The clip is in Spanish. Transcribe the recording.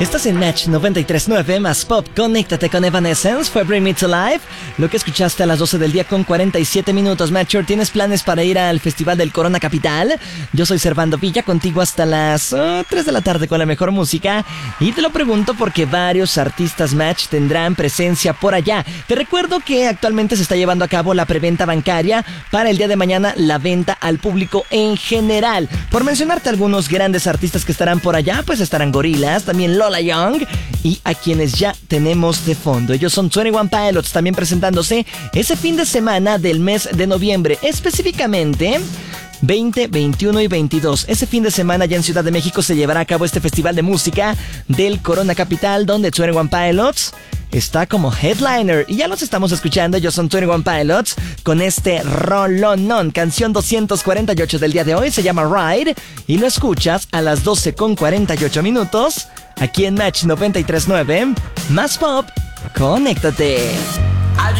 Estás en Match 93.9 más Pop. Conéctate con Evanescence. Fue Bring Me to Life. Lo que escuchaste a las 12 del día con 47 minutos. Matcher, ¿tienes planes para ir al Festival del Corona Capital? Yo soy Servando Villa, contigo hasta las 3 de la tarde con la mejor música. Y te lo pregunto porque varios artistas Match tendrán presencia por allá. Te recuerdo que actualmente se está llevando a cabo la preventa bancaria. Para el día de mañana, la venta al público en general. Por mencionarte algunos grandes artistas que estarán por allá, pues estarán Gorillaz, también Lola Young y a quienes ya tenemos de fondo. Ellos son 21 Pilots, también presentándose ese fin de semana del mes de noviembre, específicamente 20, 21 y 22. Ese fin de semana ya en Ciudad de México se llevará a cabo este festival de música del Corona Capital, donde 21 Pilots está como headliner. Y ya los estamos escuchando. Ellos son 21 Pilots con este rolonón, canción 248 del día de hoy. Se llama Ride y lo escuchas a las 12 con 48 minutos aquí en Match 93.9 más Pop. Conéctate.